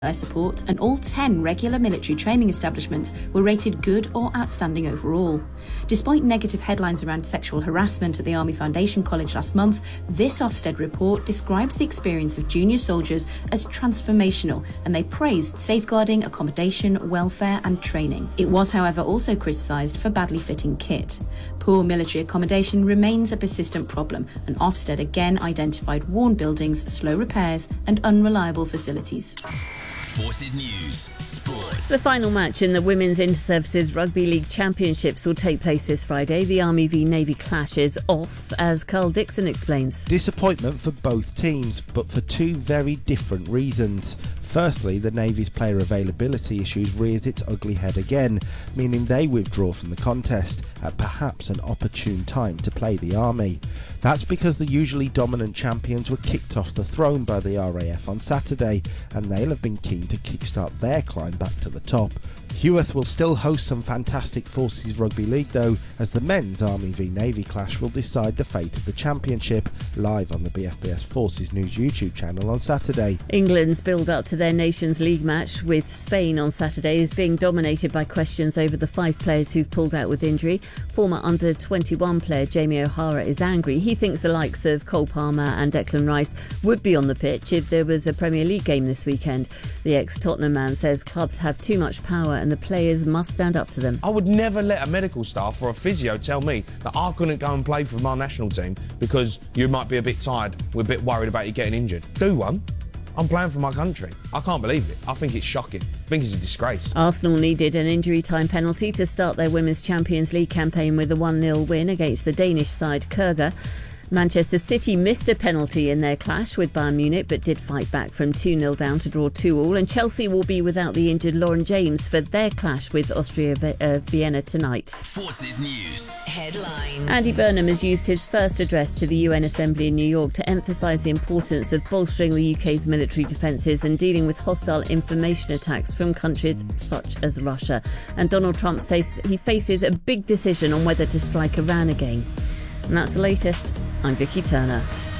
support, and all 10 regular military training establishments were rated good or outstanding overall. Despite negative headlines around sexual harassment at the Army Foundation College last month, this Ofsted report describes the experience of junior soldiers as transformational, and they praised safeguarding, accommodation, welfare and training. It was, however, also criticised for badly fitting kit. Poor military accommodation remains a persistent problem, and Ofsted again identified worn buildings, slow repairs and unreliable facilities. Forces News Sports. The final match in the Women's Inter-Services Rugby League Championships will take place this Friday. The Army v Navy clash is off, as Carl Dixon explains. Disappointment for both teams, but for two very different reasons. Firstly, the Navy's player availability issues rears its ugly head again, meaning they withdraw from the contest at perhaps an opportune time to play the Army. That's because the usually dominant champions were kicked off the throne by the RAF on Saturday, and they'll have been keen to kickstart their climb back to the top. Heworth will still host some fantastic Forces Rugby League though, as the men's Army v Navy clash will decide the fate of the championship, live on the BFBS Forces News YouTube channel on Saturday. England's build-up to their Nations League match with Spain on Saturday is being dominated by questions over the 5 players who've pulled out with injury. Former under-21 player Jamie O'Hara is angry. He thinks the likes of Cole Palmer and Declan Rice would be on the pitch if there was a Premier League game this weekend. The ex-Tottenham man says clubs have too much power and the players must stand up to them. I would never let a medical staff or a physio tell me that I couldn't go and play for my national team because you might be a bit tired, we're a bit worried about you getting injured. Do one. I'm playing for my country. I can't believe it. I think it's shocking. I think it's a disgrace. Arsenal needed an injury time penalty to start their Women's Champions League campaign with a 1-0 win against the Danish side Køge. Manchester City missed a penalty in their clash with Bayern Munich but did fight back from 2-0 down to draw 2-2, and Chelsea will be without the injured Lauren James for their clash with Austria Vienna tonight. Forces News Headlines. Andy Burnham has used his first address to the UN Assembly in New York to emphasise the importance of bolstering the UK's military defences and dealing with hostile information attacks from countries such as Russia. And Donald Trump says he faces a big decision on whether to strike Iran again. And that's the latest. I'm Vicky Turner.